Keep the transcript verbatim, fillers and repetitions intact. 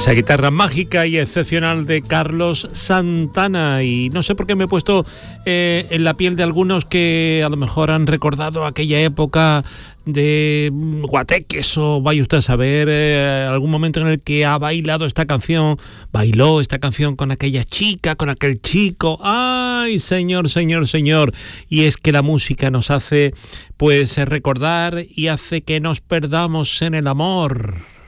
Esa guitarra mágica y excepcional de Carlos Santana. Y no sé por qué me he puesto eh, en la piel de algunos que a lo mejor han recordado aquella época de guateques, o vaya usted a saber, eh, algún momento en el que ha bailado esta canción, bailó esta canción con aquella chica, con aquel chico. ¡Ay, señor, señor, señor! Y es que la música nos hace, pues, recordar y hace que nos perdamos en el amor.